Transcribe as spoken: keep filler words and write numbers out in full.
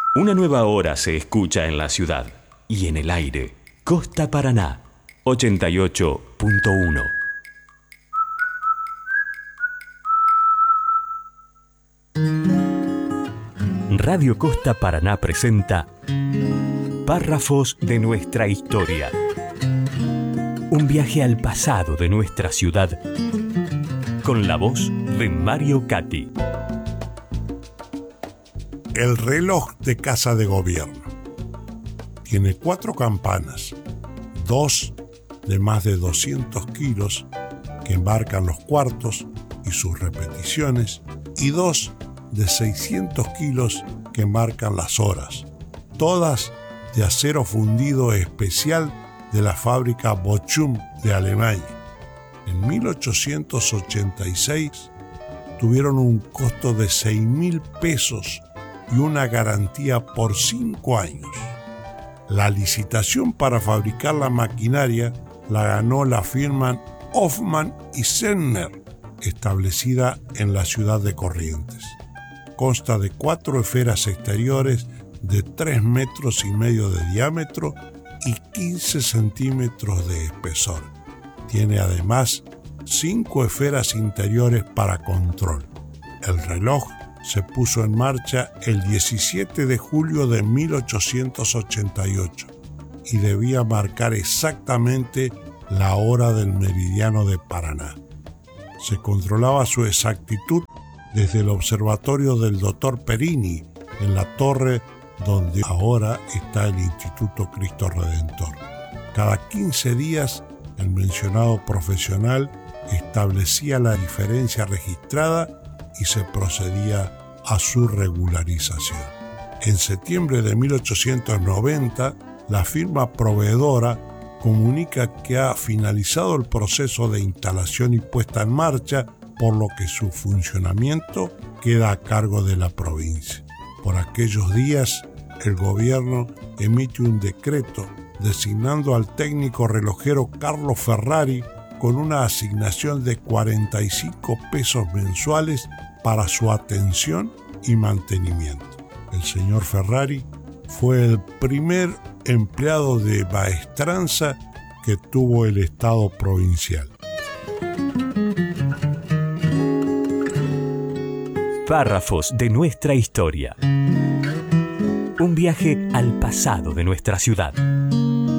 Una nueva hora se escucha en la ciudad y en el aire. Costa Paraná, ochenta y ocho punto uno. Radio Costa Paraná presenta Párrafos de nuestra historia. Un viaje al pasado de nuestra ciudad con la voz de Mario Cati. El reloj de Casa de Gobierno. Tiene cuatro campanas, dos de más de doscientos kilos que marcan los cuartos y sus repeticiones y dos de seiscientos kilos que marcan las horas, todas de acero fundido especial de la fábrica Bochum de Alemania. En mil ochocientos ochenta y seis tuvieron un costo de seis mil pesos y una garantía por cinco años. La licitación para fabricar la maquinaria la ganó la firma Hoffmann y Sennner, establecida en la ciudad de Corrientes. Consta de cuatro esferas exteriores de tres metros y medio de diámetro y quince centímetros de espesor. Tiene además cinco esferas interiores para control. El reloj se puso en marcha el diecisiete de julio de mil ochocientos ochenta y ocho y debía marcar exactamente la hora del meridiano de Paraná. Se controlaba su exactitud desde el observatorio del doctor Perini en la torre donde ahora está el Instituto Cristo Redentor. Cada quince días el mencionado profesional establecía la diferencia registrada y se procedía a su regularización. En septiembre de mil ochocientos noventa, la firma proveedora comunica que ha finalizado el proceso de instalación y puesta en marcha, por lo que su funcionamiento queda a cargo de la provincia. Por aquellos días, el gobierno emite un decreto designando al técnico relojero Carlos Ferrari con una asignación de cuarenta y cinco pesos mensuales para su atención y mantenimiento. El señor Ferrari fue el primer empleado de maestranza que tuvo el Estado provincial. Párrafos de nuestra historia. Un viaje al pasado de nuestra ciudad.